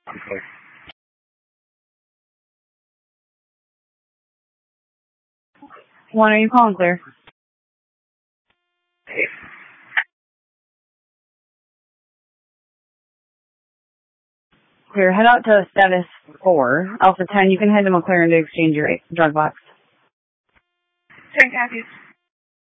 Okay. One, are you calling clear? Clear. Head out to status 4, Alpha 10. You can head to McLaren to exchange your drug box. 10 copies.